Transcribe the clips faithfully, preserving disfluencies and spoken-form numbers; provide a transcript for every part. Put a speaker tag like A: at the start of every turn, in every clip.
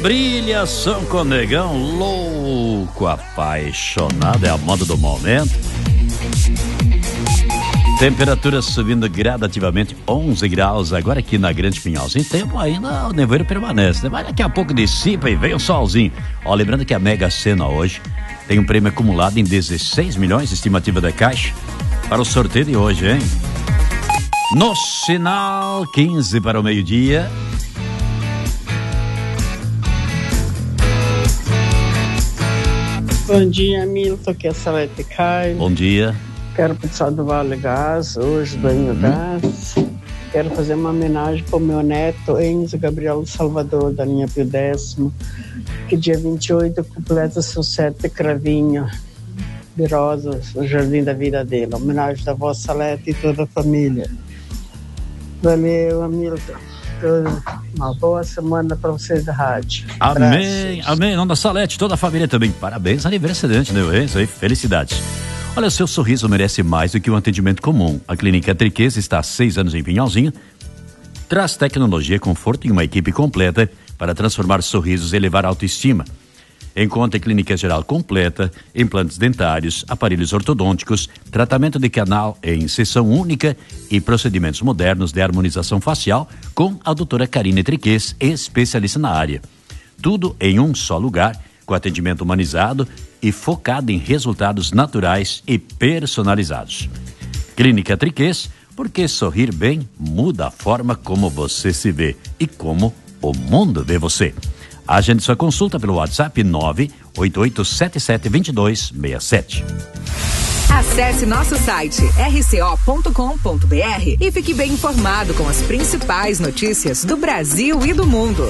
A: Brilhação com negão, louco, apaixonado, é a moda do momento. Temperatura subindo gradativamente, onze graus agora aqui na Grande Pinhalzinho. Tempo ainda, o nevoeiro permanece, né? Mas daqui a pouco dissipa e vem o solzinho. Ó, lembrando que a Mega Sena hoje tem um prêmio acumulado em dezesseis milhões, estimativa da Caixa, para o sorteio de hoje, hein? No sinal, quinze para o meio-dia.
B: Bom dia, Milton, aqui é a Salete Caio.
A: Bom dia.
B: Quero participar do Vale Gás, hoje do Enio Gás. Quero fazer uma homenagem para o meu neto, Enzo Gabriel Salvador, da linha Pio Décimo, que dia vinte e oito completa seu sete cravinho de rosas no jardim da vida dele. Homenagem da vossa Salete e toda a família. Valeu, Hamilton. Uma boa semana para vocês da rádio.
A: Amém, amém. Não da Salete, toda a família também. Parabéns, aniversariante, né? Isso aí, felicidades. Olha, seu sorriso merece mais do que um atendimento comum. A Clínica Triquês está há seis anos em Pinhalzinho. Traz tecnologia, conforto e uma equipe completa para transformar sorrisos e elevar a autoestima. Encontre clínica geral completa, implantes dentários, aparelhos ortodônticos, tratamento de canal em sessão única e procedimentos modernos de harmonização facial com a doutora Karine Triquês, especialista na área. Tudo em um só lugar, com atendimento humanizado e focado em resultados naturais e personalizados. Clínica Triquês, porque sorrir bem muda a forma como você se vê e como o mundo vê você. Agende sua consulta pelo WhatsApp nove oito oito sete sete dois dois seis sete.
C: Acesse nosso site r c o ponto com ponto b r e fique bem informado com as principais notícias do Brasil e do mundo.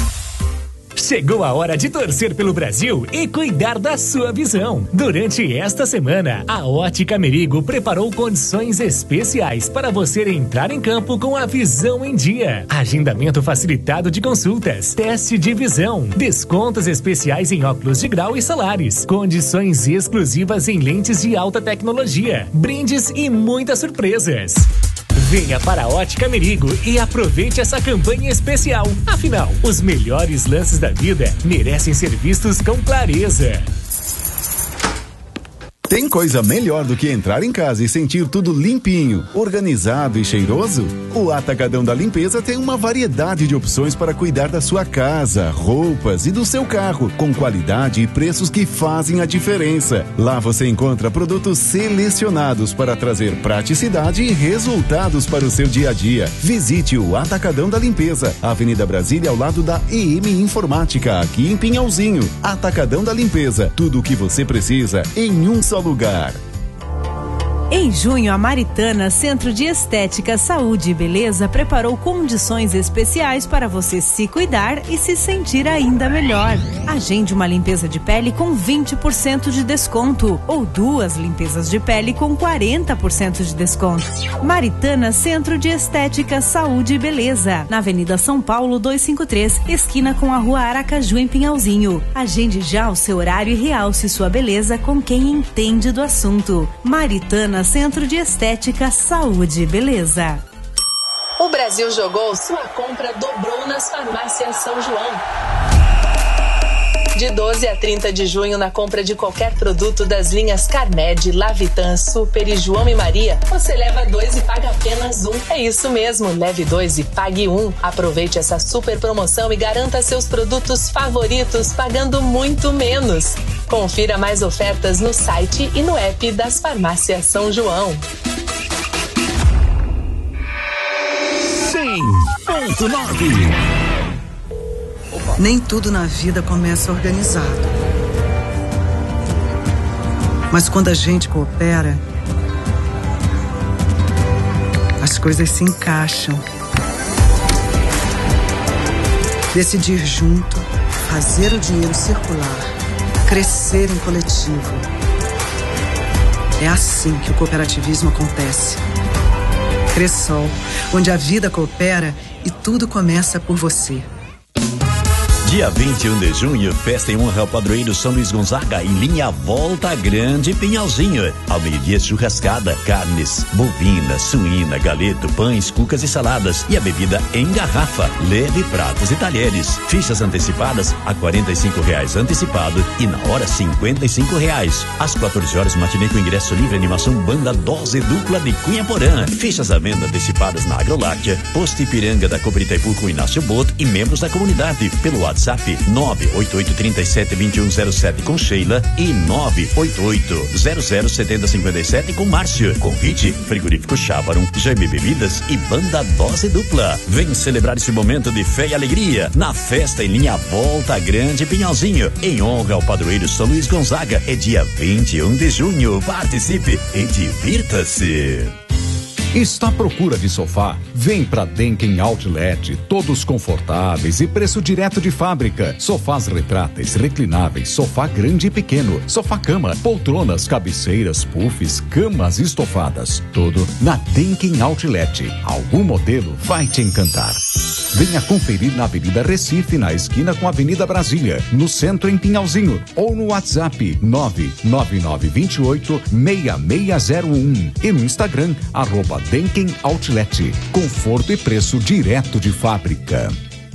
D: Chegou a hora de torcer pelo Brasil e cuidar da sua visão. Durante esta semana, a Ótica Merigo preparou condições especiais para você entrar em campo com a visão em dia. Agendamento facilitado de consultas, teste de visão, descontos especiais em óculos de grau e solares, condições exclusivas em lentes de alta tecnologia, brindes e muitas surpresas. Venha para a Ótica Merigo e aproveite essa campanha especial. Afinal, os melhores lances da vida merecem ser vistos com clareza.
E: Tem coisa melhor do que entrar em casa e sentir tudo limpinho, organizado e cheiroso? O Atacadão da Limpeza tem uma variedade de opções para cuidar da sua casa, roupas e do seu carro, com qualidade e preços que fazem a diferença. Lá você encontra produtos selecionados para trazer praticidade e resultados para o seu dia a dia. Visite o Atacadão da Limpeza, Avenida Brasília, ao lado da E M Informática, aqui em Pinhalzinho. Atacadão da Limpeza, tudo o que você precisa em um só lugar.
F: Em junho, a Maritana Centro de Estética, Saúde e Beleza preparou condições especiais para você se cuidar e se sentir ainda melhor. Agende uma limpeza de pele com vinte por cento de desconto ou duas limpezas de pele com quarenta por cento de desconto. Maritana Centro de Estética, Saúde e Beleza, na Avenida São Paulo duzentos e cinquenta e três, esquina com a Rua Aracaju, em Pinhalzinho. Agende já o seu horário e realce sua beleza com quem entende do assunto. Maritana Centro de Estética, Saúde e Beleza.
G: O Brasil jogou, sua compra dobrou nas farmácias São João. De doze a trinta de junho, na compra de qualquer produto das linhas Carmed, Lavitan, Super e João e Maria, você leva dois e paga apenas um. É isso mesmo, leve dois e pague um. Aproveite essa super promoção e garanta seus produtos favoritos pagando muito menos. Confira mais ofertas no site e no app das farmácias São João.
A: cem ponto nove.
H: Nem tudo na vida começa organizado. Mas quando a gente coopera, as coisas se encaixam. Decidir junto, fazer o dinheiro circular, crescer em coletivo. É assim que o cooperativismo acontece. Cressol, onde a vida coopera e tudo começa por você.
A: Dia vinte e um de junho, festa em honra ao padroeiro São Luís Gonzaga, em linha Volta Grande Pinhalzinho. Ao meio-dia, churrascada, carnes, bovina, suína, galeto, pães, cucas e saladas. E a bebida em garrafa. Leve pratos e talheres. Fichas antecipadas a quarenta e cinco reais antecipado e na hora cinquenta e cinco reais. Às quatorze horas, matinê com ingresso livre, animação banda Dose Dupla de Cunha Porã. Fichas à venda antecipadas na Agroláctea, Posto Ipiranga da Cobre Itaipu com Inácio Boto e membros da comunidade. Pelo WhatsApp nove oito oito três sete dois um zero sete com Sheila e nove oito oito zero zero sete zero cinco sete com Márcio. Convite Frigorífico Chávaron, Jaime Bebidas e Banda Dose Dupla. Vem celebrar esse momento de fé e alegria na festa em linha Volta Grande Pinhalzinho, em honra ao padroeiro São Luís Gonzaga. É dia vinte e um de junho. Participe e divirta-se.
I: Está à procura de sofá? Vem pra Denken Outlet, todos confortáveis e preço direto de fábrica. Sofás retráteis, reclináveis, sofá grande e pequeno, sofá-cama, poltronas, cabeceiras, puffs, camas estofadas. Tudo na Denken Outlet. Algum modelo vai te encantar. Venha conferir na Avenida Recife, na esquina com a Avenida Brasília, no centro em Pinhalzinho, ou no WhatsApp nove nove nove dois oito seis seis zero um e no Instagram, arroba Denken Outlet. Conforto e preço direto de fábrica.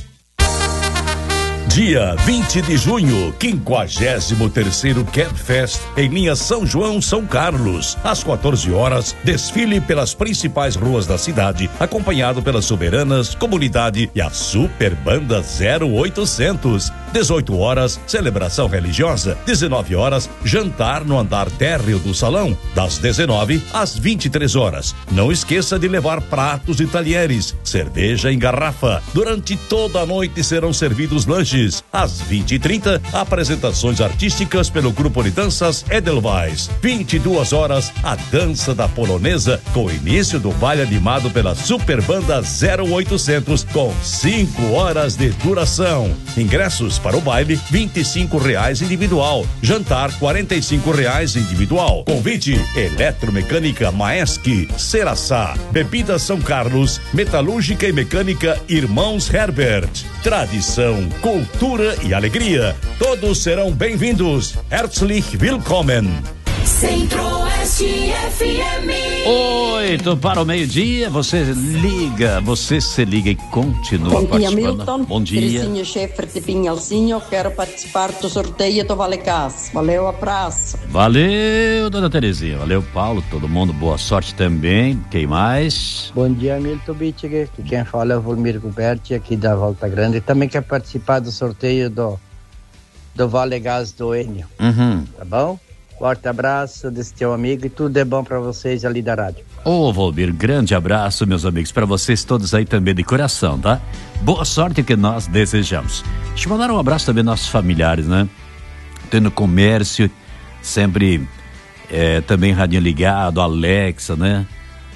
J: Dia vinte de junho, quinquagésimo terceiro Cap Fest em linha São João, São Carlos. Às quatorze horas, desfile pelas principais ruas da cidade, acompanhado pelas soberanas, comunidade e a super banda zero oitocentos. dezoito horas, celebração religiosa. dezenove horas, jantar no andar térreo do salão. Das dezenove às vinte e três horas. Não esqueça de levar pratos e talheres, cerveja em garrafa. Durante toda a noite serão servidos lanches. Às vinte e trinta, apresentações artísticas pelo grupo de danças Edelweiss. vinte e duas horas, a dança da polonesa, com o início do baile animado pela super banda zero oitocentos, com cinco horas de duração. Ingressos para o baile, vinte e cinco reais individual. Jantar, quarenta e cinco reais individual. Convite: Eletromecânica Maesc, Ceraçá, Bebida São Carlos, Metalúrgica e Mecânica Irmãos Herbert. Tradição, cultura e alegria. Todos serão bem-vindos. Herzlich willkommen.
K: Centro-Oeste F M.
A: Oito para o meio-dia, você liga, você se liga e continua
L: Bom dia,
A: participando.
L: Milton.
A: Bom dia.
L: Terezinha Schaeffer de Pinhalzinho, quero participar do sorteio do Vale Gás. Valeu, abraço.
A: Valeu, dona Terezinha. Valeu, Paulo. Todo mundo, boa sorte também. Quem mais?
M: Bom dia, Milton Bittiger. Aqui quem fala é o Volmir Guberti, aqui da Volta Grande. Também quer participar do sorteio do, do Vale Gás do Enio.
A: Uhum.
M: Tá bom? Forte abraço desse teu amigo e tudo é bom pra vocês ali da rádio.
A: Ô, Volmir, grande abraço, meus amigos, pra vocês todos aí também de coração, tá? Boa sorte que nós desejamos. Deixa eu mandar um abraço também aos nossos familiares, né? Tem no comércio, sempre é, também radinho ligado, Alexa, né?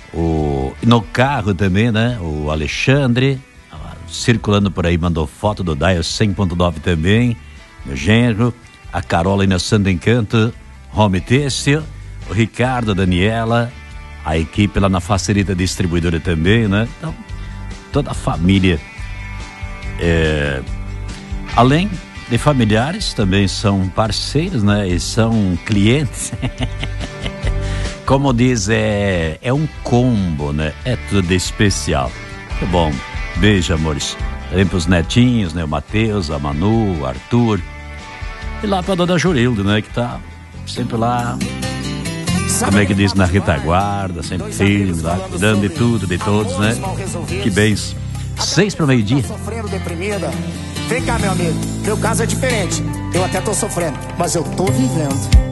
A: O, no carro também, né? O Alexandre, circulando por aí, mandou foto do Dial cem ponto nove também, meu genro, a Carolina Santo Encanto, Home Têxtil, o Ricardo, a Daniela, a equipe lá na Facilita Distribuidora também, né? Então, toda a família. É, além de familiares, também são parceiros, né? E são clientes. Como diz, é, é um combo, né? É tudo especial. Que bom. Beijo, amores. Também pros netinhos, né? O Matheus, a Manu, o Arthur. E lá pra dona Jurildo, né? Que tá sempre lá, como é que diz, na retaguarda, sempre firme lá, cuidando de tudo, de todos, né? Que bens. Seis para o meio-dia.
N: Sofrendo, deprimida. Vem cá, meu amigo. Meu caso é diferente. Eu até tô sofrendo, mas eu tô vivendo.